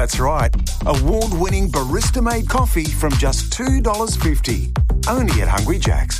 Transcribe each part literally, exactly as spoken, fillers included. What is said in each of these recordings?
That's right. Award-winning barista-made coffee from just two dollars fifty. Only at Hungry Jack's.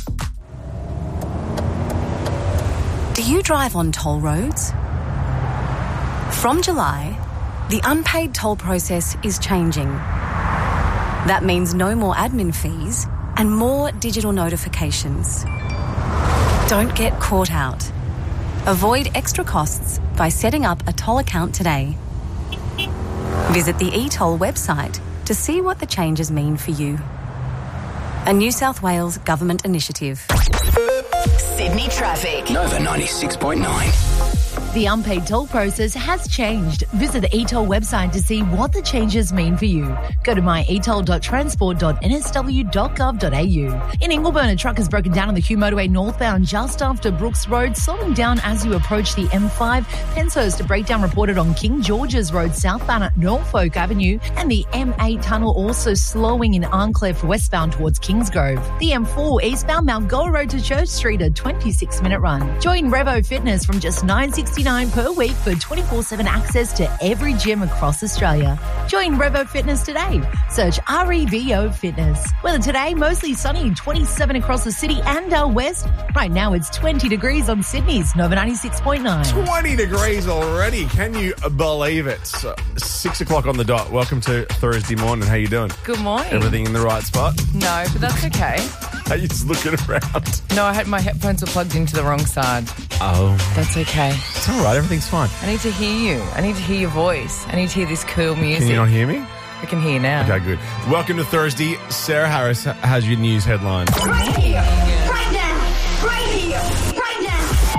Do you drive on toll roads? From July, the unpaid toll process is changing. That means no more admin fees and more digital notifications. Don't get caught out. Avoid extra costs by setting up a toll account today. Visit the e-toll website to see what the changes mean for you. A New South Wales government initiative. Sydney traffic. Nova ninety-six point nine. The unpaid toll process has changed. Visit the e-toll website to see what the changes mean for you. Go to my e toll dot transport dot n s w dot gov dot a u. In Ingleburn, a truck has broken down on the Hugh Motorway northbound just after Brooks Road, slowing down as you approach the M five. Penshurst, a breakdown reported on King George's Road southbound at Norfolk Avenue, and the M eight tunnel also slowing in Arncliffe westbound towards Kingsgrove. The M four eastbound Mount Goa Road to Church Street, a twenty-six minute run. Join Revo Fitness from just nine dollars sixty-nine per week for twenty-four seven access to every gym across Australia. Join Revo Fitness today. Search R E V O Fitness. Weather today, mostly sunny, twenty-seven across the city and our west. Right now it's twenty degrees on Sydney's Nova ninety-six point nine. twenty degrees already. Can you believe it? So, six o'clock on the dot. Welcome to Thursday morning. How you doing? Good morning. Everything in the right spot? No, but that's okay. Are you just looking around? No, I had my headphones were plugged into the wrong side. Oh. That's okay. It's all right. Everything's fine. I need to hear you. I need to hear your voice. I need to hear this cool music. Can you not hear me? I can hear you now. Okay, good. Welcome to Thursday. Sarah Harris has your news headlines. Right here, right now, right here, right now.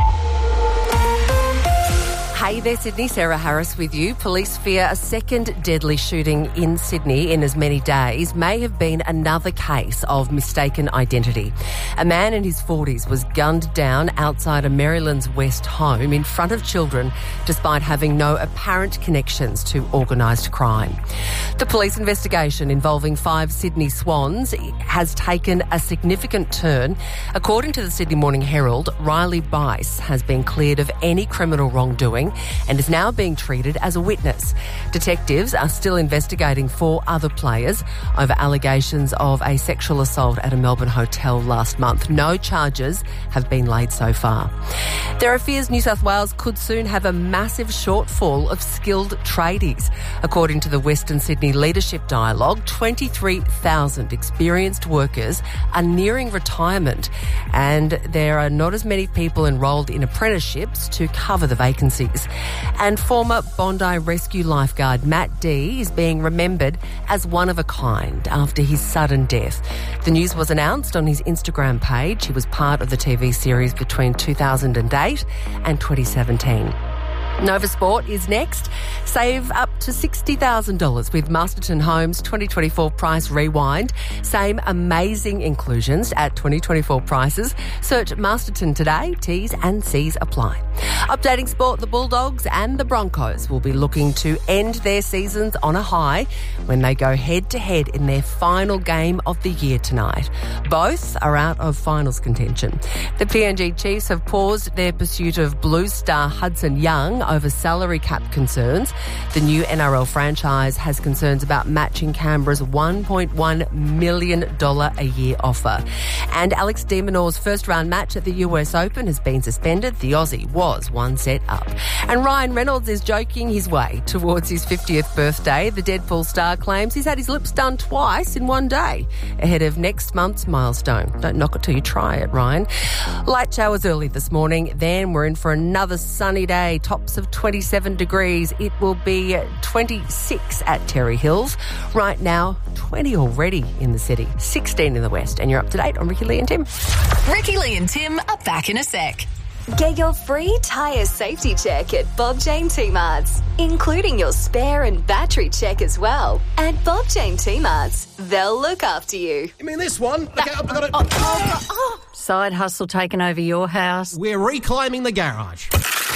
Hey there, Sydney. Sarah Harris with you. Police fear a second deadly shooting in Sydney in as many days may have been another case of mistaken identity. A man in his forties was gunned down outside a Maryland's West home in front of children despite having no apparent connections to organised crime. The police investigation involving five Sydney Swans has taken a significant turn. According to the Sydney Morning Herald, Riley Bice has been cleared of any criminal wrongdoing and is now being treated as a witness. Detectives are still investigating four other players over allegations of a sexual assault at a Melbourne hotel last month. No charges have been laid so far. There are fears New South Wales could soon have a massive shortfall of skilled tradies. According to the Western Sydney Leadership Dialogue, twenty-three thousand experienced workers are nearing retirement, and there are not as many people enrolled in apprenticeships to cover the vacancies. And former Bondi Rescue lifeguard Matt D is being remembered as one of a kind after his sudden death. The news was announced on his Instagram page. He was part of the T V series between two thousand eight and twenty seventeen. Nova Sport is next. Save up to sixty thousand dollars with Masterton Homes twenty twenty-four Price Rewind. Same amazing inclusions at twenty twenty-four prices. Search Masterton today. T's and C's apply. Updating sport, the Bulldogs and the Broncos will be looking to end their seasons on a high when they go head-to-head in their final game of the year tonight. Both are out of finals contention. The P N G Chiefs have paused their pursuit of Blues star Hudson Young over salary cap concerns. The new N R L franchise has concerns about matching Canberra's one point one million dollars a year offer. And Alex de Minaur's first round match at the U S Open has been suspended. The Aussie was one set up. And Ryan Reynolds is joking his way towards his fiftieth birthday. The Deadpool star claims he's had his lips done twice in one day, ahead of next month's milestone. Don't knock it till you try it, Ryan. Light showers early this morning. Then we're in for another sunny day. Tops of twenty-seven degrees. It will be twenty-six at Terry Hills. Right now, twenty already in the city, sixteen in the west. And you're up to date on Ricky Lee and Tim. Ricky Lee and Tim are back in a sec. Get your free tyre safety check at Bob Jane T-Marts, including your spare and battery check as well. At Bob Jane T-Marts, they'll look after you. You mean this one? Okay, I've got it. Oh, oh, oh. Side hustle taken over your house. We're reclaiming the garage.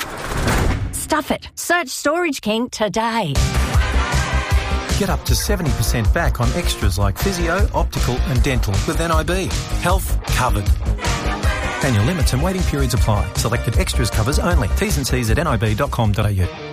Stuff it. Search Storage King today. Get up to seventy percent back on extras like physio, optical and dental with N I B. Health covered. Annual limits and waiting periods apply. Selected extras covers only. T's and C's at n i b dot com dot a u.